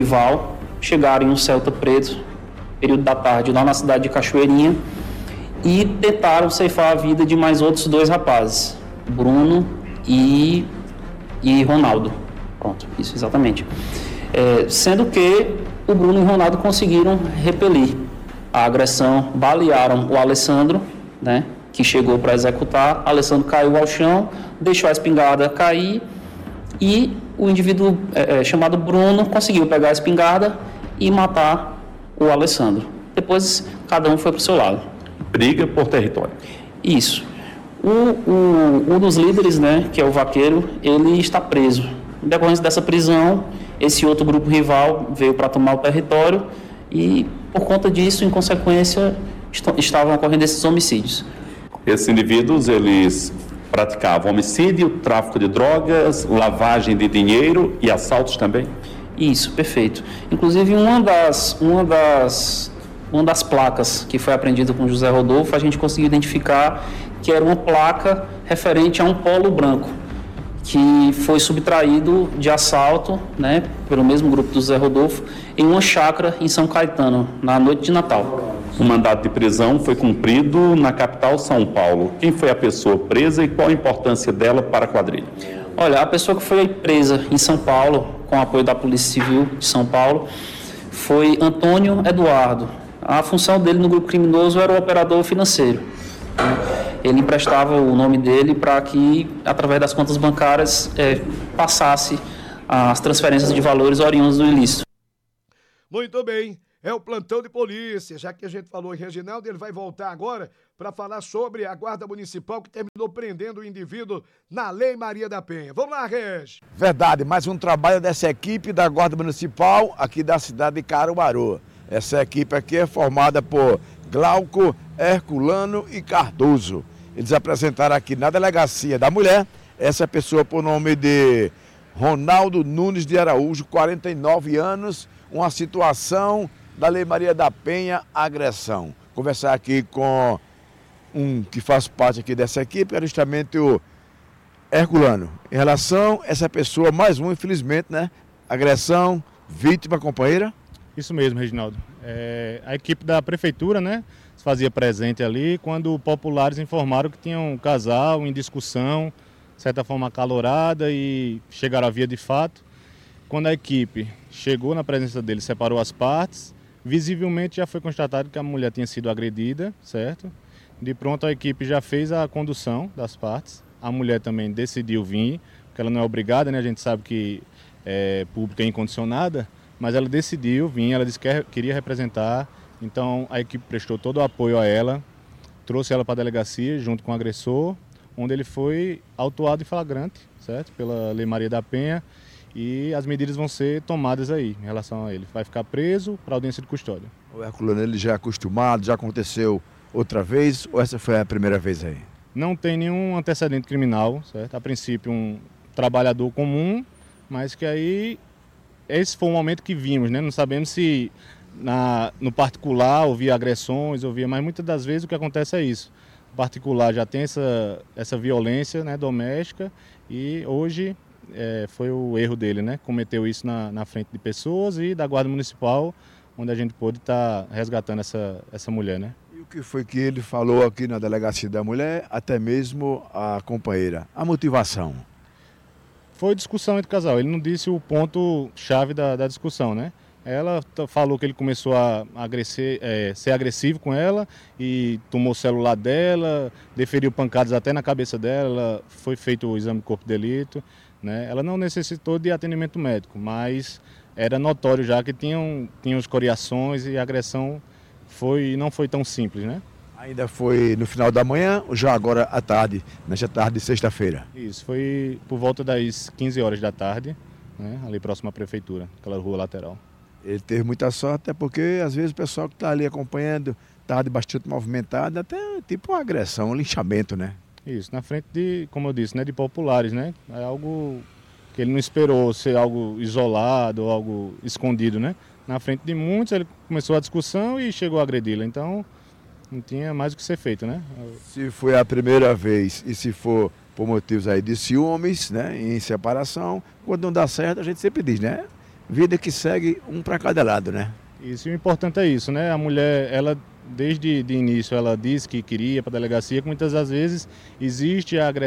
rival, chegaram em um Celta preto, período da tarde, lá na cidade de Cachoeirinha, e tentaram ceifar a vida de mais outros 2 rapazes, Bruno e Ronaldo. Pronto, isso exatamente. Sendo que o Bruno e o Ronaldo conseguiram repelir a agressão, balearam o Alessandro, né, que chegou para executar. Alessandro caiu ao chão, deixou a espingarda cair e o indivíduo chamado Bruno conseguiu pegar a espingarda e matar o Alessandro. Depois, cada um foi para o seu lado. Briga por território. Isso. Um dos líderes, né, que é o Vaqueiro, ele está preso. Em decorrência dessa prisão, esse outro grupo rival veio para tomar o território e, por conta disso, em consequência, estavam ocorrendo esses homicídios. Esses indivíduos, eles praticavam homicídio, tráfico de drogas, lavagem de dinheiro e assaltos também? Isso, perfeito. Inclusive, uma das placas que foi apreendida com José Rodolfo, a gente conseguiu identificar que era uma placa referente a um polo branco, que foi subtraído de assalto, né, pelo mesmo grupo do José Rodolfo, em uma chácara em São Caetano, na noite de Natal. O mandado de prisão foi cumprido na capital São Paulo. Quem foi a pessoa presa e qual a importância dela para a quadrilha? Olha, a pessoa que foi presa em São Paulo, com apoio da Polícia Civil de São Paulo, foi Antônio Eduardo. A função dele no grupo criminoso era o operador financeiro. Ele emprestava o nome dele para que, através das contas bancárias, passasse as transferências de valores oriundos do ilícito. Muito bem, é o plantão de polícia. Já que a gente falou em Reginaldo, ele vai voltar agora para falar sobre a Guarda Municipal que terminou prendendo o indivíduo na Lei Maria da Penha. Vamos lá, Regi. Verdade, mais um trabalho dessa equipe da Guarda Municipal aqui da cidade de Caruaru. Essa equipe aqui é formada por Glauco, Herculano e Cardoso. Eles apresentaram aqui na Delegacia da Mulher essa pessoa por nome de Ronaldo Nunes de Araújo, 49 anos, uma situação da Lei Maria da Penha, agressão. Conversar aqui com um que faz parte aqui dessa equipe, é justamente o Herculano. Em relação a essa pessoa, mais um, infelizmente, né? Agressão, vítima, companheira. Isso mesmo, Reginaldo. A equipe da prefeitura, né, se fazia presente ali quando populares informaram que tinha um casal em discussão, de certa forma acalorada, e chegaram à via de fato. Quando a equipe chegou na presença dele, separou as partes, visivelmente já foi constatado que a mulher tinha sido agredida, certo? De pronto a equipe já fez a condução das partes, a mulher também decidiu vir, porque ela não é obrigada, né? A gente sabe que pública é incondicionada, mas ela decidiu vir, ela disse que queria representar, então a equipe prestou todo o apoio a ela, trouxe ela para a delegacia junto com o agressor, onde ele foi autuado em flagrante, certo? Pela Lei Maria da Penha, e as medidas vão ser tomadas aí em relação a ele. Vai ficar preso para audiência de custódia. O Herculano, ele já é acostumado, já aconteceu outra vez, ou essa foi a primeira vez aí? Não tem nenhum antecedente criminal, certo? A princípio um trabalhador comum, mas que aí esse foi o momento que vimos, né? Não sabemos se no particular ouvia agressões, mas muitas das vezes o que acontece é isso. O particular já tem essa violência, né, doméstica, e hoje foi o erro dele, né? Cometeu isso na frente de pessoas e da Guarda Municipal, onde a gente pôde estar resgatando essa mulher, né? E o que foi que ele falou aqui na Delegacia da Mulher, até mesmo a companheira? A motivação? Foi discussão entre o casal, ele não disse o ponto-chave da discussão, né? Ela falou que ele começou a ser agressivo com ela e tomou o celular dela, deferiu pancadas até na cabeça dela, foi feito o exame de corpo de delito, né? Ela não necessitou de atendimento médico, mas era notório já que tinham escoriações e a agressão não foi tão simples, né? Ainda foi no final da manhã ou já agora à tarde, nesta tarde de sexta-feira? Isso, foi por volta das 15 horas da tarde, né, ali próximo à prefeitura, aquela rua lateral. Ele teve muita sorte, até porque às vezes o pessoal que está ali acompanhando, tarde bastante movimentada, até tipo uma agressão, um linchamento, né? Isso, na frente de, como eu disse, né, de populares, né? É algo que ele não esperou ser algo isolado ou algo escondido, né? Na frente de muitos ele começou a discussão e chegou a agredi-la, então não tinha mais o que ser feito, né? Se foi a primeira vez e se for por motivos aí de ciúmes, né, em separação, quando não dá certo a gente sempre diz, né? vida que segue um para cada lado, né? Isso, e o importante é isso, né? A mulher, ela desde de início, ela disse que queria para a delegacia, que muitas das vezes existe a agressão